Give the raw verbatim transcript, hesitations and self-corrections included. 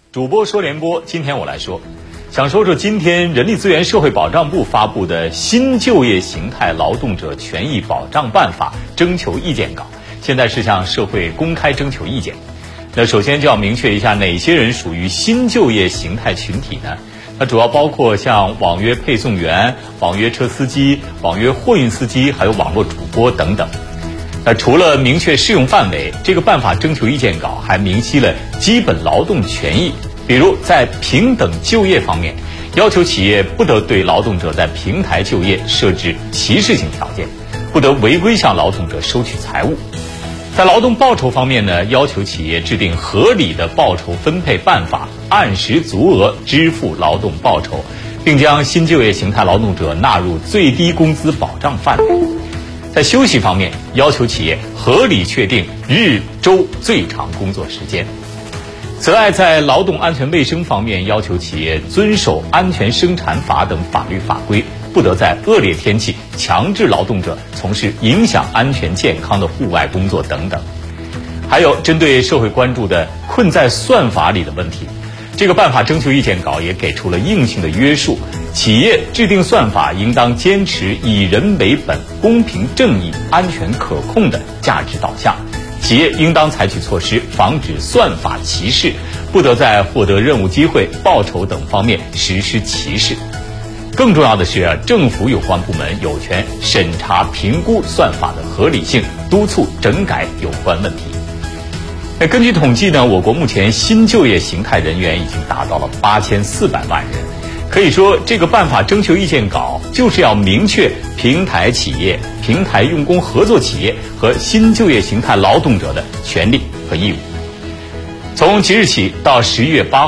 主播说联播，今天我来说，想说说今天人力资源社会保障部发布的新就业形态劳动者权益保障办法征求意见稿，现在是向社会公开征求意见。那首先就要明确一下，哪些人属于新就业形态群体呢？它主要包括像网约配送员、网约车司机、网约货运司机，还有网络主播等等。那除了明确适用范围，这个办法征求意见稿还明晰了基本劳动权益，比如在平等就业方面，要求企业不得对劳动者在平台就业设置歧视性条件，不得违规向劳动者收取财物。在劳动报酬方面呢，要求企业制定合理的报酬分配办法，按时足额支付劳动报酬，并将新就业形态劳动者纳入最低工资保障范围。在休息方面，要求企业合理确定日周最长工作时间。此外，在劳动安全卫生方面，要求企业遵守安全生产法等法律法规，不得在恶劣天气强制劳动者从事影响安全健康的户外工作等等。还有针对社会关注的困在算法里的问题，这个办法征求意见稿也给出了硬性的约束，企业制定算法应当坚持以人为本、公平正义、安全可控的价值导向。企业应当采取措施防止算法歧视，不得在获得任务机会、报酬等方面实施歧视。更重要的是，政府有关部门有权审查评估算法的合理性，督促整改有关问题。那根据统计呢，我国目前新就业形态人员已经达到了八千四百万人。可以说，这个办法征求意见稿就是要明确平台企业、平台用工合作企业和新就业形态劳动者的权利和义务。从即日起到十一月八